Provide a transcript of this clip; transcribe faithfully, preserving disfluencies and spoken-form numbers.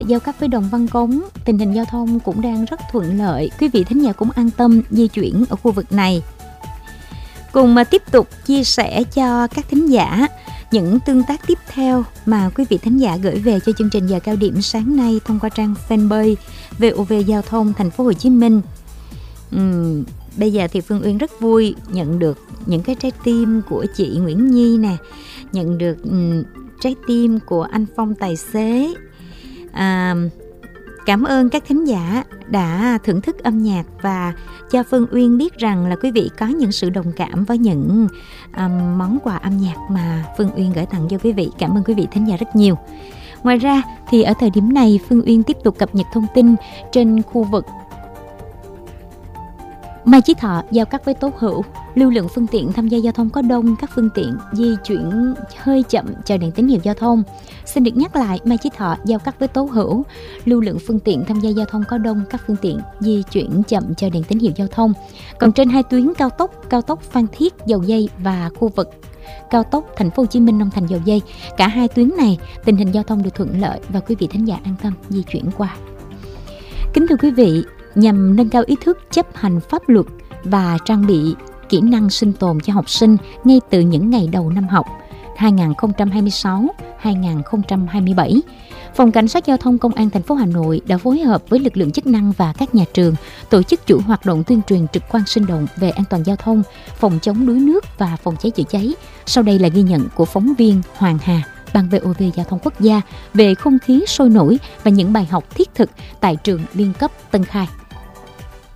Giao cắt với Đồng Văn Cống, tình hình giao thông cũng đang rất thuận lợi. Quý vị thính giả cũng an tâm di chuyển ở khu vực này. Cùng mà tiếp tục chia sẻ cho các thính giả những tương tác tiếp theo mà quý vị thính giả gửi về cho chương trình Giờ Cao Điểm sáng nay thông qua trang fanpage vê o vê Giao thông Thành phố Hồ Chí Minh. Uhm, bây giờ thì Phương Uyên rất vui nhận được những cái trái tim của chị Nguyễn Nhi nè, nhận được um, trái tim của anh Phong tài xế. À, cảm ơn các thính giả đã thưởng thức âm nhạc và cho Phương Uyên biết rằng là quý vị có những sự đồng cảm với những um, món quà âm nhạc mà Phương Uyên gửi tặng cho quý vị. Cảm ơn quý vị thính giả rất nhiều. Ngoài ra thì ở thời điểm này Phương Uyên tiếp tục cập nhật thông tin trên khu vực Mai Chí Thọ giao cắt với Tố Hữu. Lưu lượng phương tiện tham gia giao thông có đông, các phương tiện di chuyển hơi chậm chờ đèn tín hiệu giao thông. Xin được nhắc lại, Mai Chí Thọ giao cắt với Tố Hữu. Lưu lượng phương tiện tham gia giao thông có đông, các phương tiện di chuyển chậm chờ đèn tín hiệu giao thông. Còn trên hai tuyến cao tốc, cao tốc Phan Thiết Dầu Giây và khu vực cao tốc Thành phố Hồ Chí Minh Long Thành Dầu Giây, cả hai tuyến này tình hình giao thông được thuận lợi và quý vị thính giả an tâm di chuyển qua. Kính thưa quý vị, nhằm nâng cao ý thức chấp hành pháp luật và trang bị kỹ năng sinh tồn cho học sinh ngay từ những ngày đầu năm học hai nghìn không trăm hai mươi sáu hai nghìn không trăm hai mươi bảy, Phòng Cảnh sát Giao thông Công an thành phố Hà Nội đã phối hợp với lực lượng chức năng và các nhà trường tổ chức chuỗi hoạt động tuyên truyền trực quan sinh động về an toàn giao thông, phòng chống đuối nước và phòng cháy chữa cháy. Sau đây là ghi nhận của phóng viên Hoàng Hà, Ban vê o vê Giao thông Quốc gia về không khí sôi nổi và những bài học thiết thực tại trường liên cấp Tân Khai.